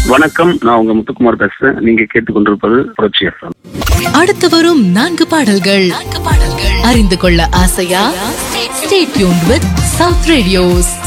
வணக்கம், நான் உங்க முத்துக்குமார் பேசுறேன். நீங்க கேட்டுக்கொண்டிருப்பது புரட்சி FM. அடுத்து வரும் 4 பாடல்கள் அறிந்து கொள்ள ஆசையா? Stay tuned with South Radios.